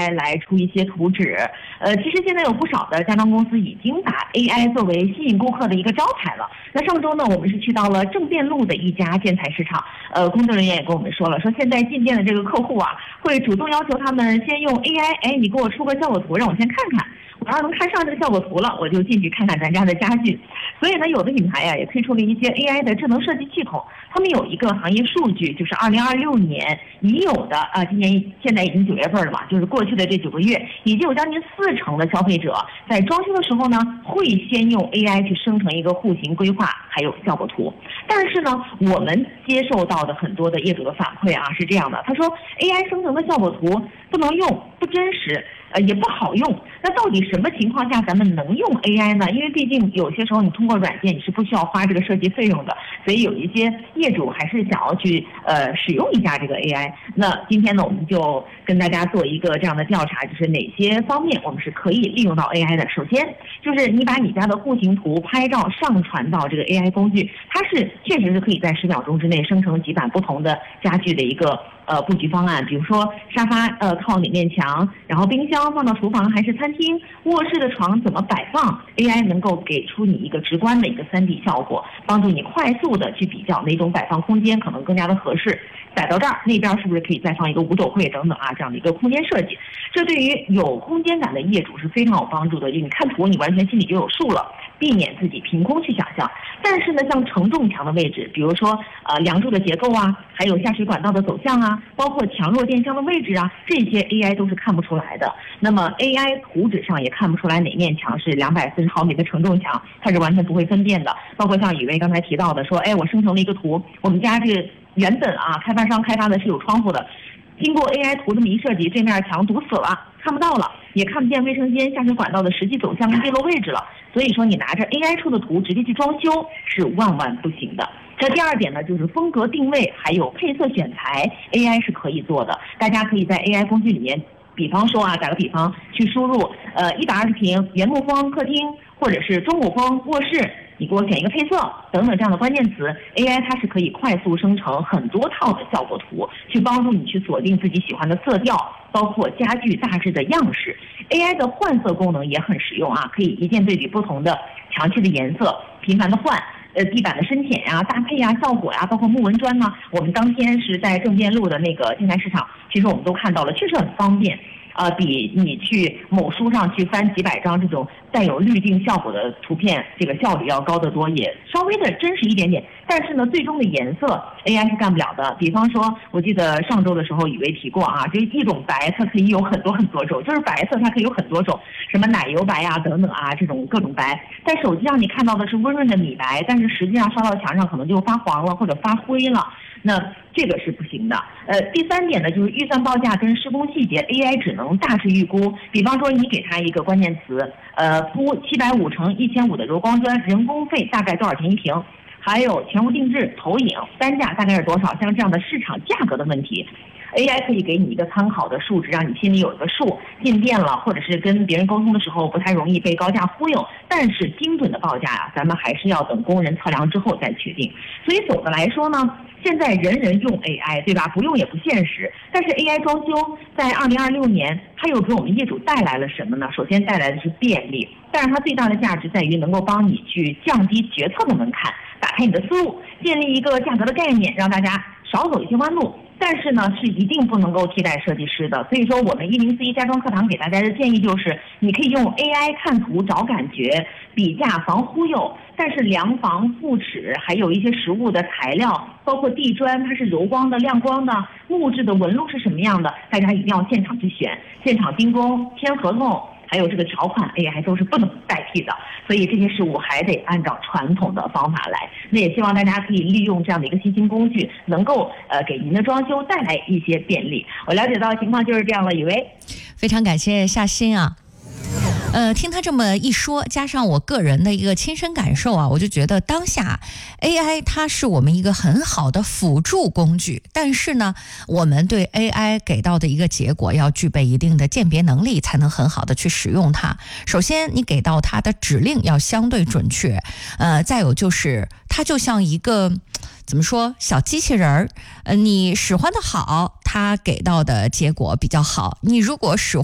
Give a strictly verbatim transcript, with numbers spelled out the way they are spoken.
I 来出一些图纸。呃，其实现在有不少的家装公司已经把 A I 作为吸引顾客的一个招牌了。那上周呢，我们是去到了正电路的一家建材市场，呃，工作人员也跟我们说了，说现在进店的这个客户啊，会主动要求他们先用 A I， 哎，你给我出个效果图，让我先看看。我要能看上这个效果图了，我就进去看看咱家的家具。所以呢，有的品牌呀、啊、也推出了一些 A I 的智能设计系统。他们有一个行业数据，就是二零二六年已有的啊，今年现在已经九月份了嘛，就是过去的这九个月，已经有将近四成的消费者在装修的时候呢，会先用 A I 去生成一个户型规划，还有效果图。但是呢，我们接受到的很多的业主的反馈啊是这样的，他说 A I 生成的效果图不能用，不真实。呃，也不好用。那到底什么情况下咱们能用 A I 呢？因为毕竟有些时候你通过软件你是不需要花这个设计费用的，所以有一些业主还是想要去呃使用一下这个 A I。那今天呢，我们就跟大家做一个这样的调查，就是哪些方面我们是可以利用到 A I 的。首先就是你把你家的户型图拍照上传到这个 A I 工具，它是确实是可以在十秒钟之内生成几版不同的家具的一个呃布局方案，比如说沙发呃靠哪面墙，然后冰箱放到厨房还是餐厅，卧室的床怎么摆放 ，A I 能够给出你一个直观的一个 三 D 效果，帮助你快速的去比较哪种摆放空间可能更加的合适。摆到这儿，那边是不是可以再放一个五斗柜等等啊，这样的一个空间设计，这对于有空间感的业主是非常有帮助的。就你看图，你完全心里就有数了，避免自己凭空去想象。但是呢，像承重墙的位置，比如说呃梁柱的结构啊，还有下水管道的走向啊，包括强弱电箱的位置啊，这些 A I 都是看不出来的。那么 A I 图纸上也看不出来哪面墙是两百四十毫米的承重墙，它是完全不会分辨的。包括像雨薇刚才提到的说，哎，我生成了一个图，我们家这个原本啊开发商开发的是有窗户的，经过 A I 图这么一设计，这面墙堵死了，看不到了，也看不见卫生间下水管道的实际走向跟跌落位置了。所以说你拿着 A I 出的图直接去装修是万万不行的。这第二点呢，就是风格定位还有配色选材 A I 是可以做的。大家可以在 A I 工具里面，比方说啊，打个比方去输入呃一百二十平原木风客厅，或者是中古风卧室，你给我选一个配色等等这样的关键词 ，A I 它是可以快速生成很多套的效果图，去帮助你去锁定自己喜欢的色调，包括家具大致的样式。A I 的换色功能也很实用啊，可以一键对比不同的墙漆的颜色，频繁的换。呃，地板的深浅呀、啊、搭配呀、啊、效果呀、啊，包括木纹砖呢，我们当天是在正电路的那个建材市场，其实我们都看到了，确实很方便。呃，比你去某书上去翻几百张这种带有滤镜效果的图片，这个效率要高得多，也稍微的真实一点点。但是呢，最终的颜色 A I 是干不了的。比方说，我记得上周的时候以为提过啊，这一种白它可以有很多很多种，就是白色它可以有很多种，什么奶油白啊等等啊，这种各种白。在手机上你看到的是温润的米白，但是实际上刷到墙上可能就发黄了或者发灰了。那这个是不行的。呃，第三点呢，就是预算报价跟施工细节 ，A I 只能大致预估。比方说，你给他一个关键词，呃，铺七百五乘一千五的柔光砖，人工费大概多少钱一平？还有全屋定制、投影单价大概是多少？像这样的市场价格的问题。A I 可以给你一个参考的数值，让你心里有一个数，进店了或者是跟别人沟通的时候不太容易被高价忽悠。但是精准的报价啊，咱们还是要等工人测量之后再确定。所以总的来说呢，现在人人用 A I， 对吧？不用也不现实。但是 A I 装修在二零二六年，它又给我们业主带来了什么呢？首先带来的是便利，但是它最大的价值在于能够帮你去降低决策的门槛，打开你的思路，建立一个价格的概念，让大家少走一些弯路。但是呢，是一定不能够替代设计师的。所以说，我们一零四一家装课堂给大家的建议就是，你可以用 A I 看图找感觉，比价防忽悠。但是量房、复尺，还有一些实物的材料，包括地砖，它是柔光的、亮光的，木质的纹路是什么样的，大家一定要现场去选，现场盯工、签合同。还有这个条款 A I 都是不能代替的，所以这些事物还得按照传统的方法来。那也希望大家可以利用这样的一个新兴工具，能够呃给您的装修带来一些便利。我了解到的情况就是这样了，以为非常感谢夏欣啊。呃，听他这么一说，加上我个人的一个亲身感受啊，我就觉得当下 A I 它是我们一个很好的辅助工具，但是呢，我们对 A I 给到的一个结果要具备一定的鉴别能力，才能很好的去使用它。首先，你给到它的指令要相对准确，呃，再有就是它就像一个怎么说小机器人儿，呃，你使唤的好，它给到的结果比较好；你如果使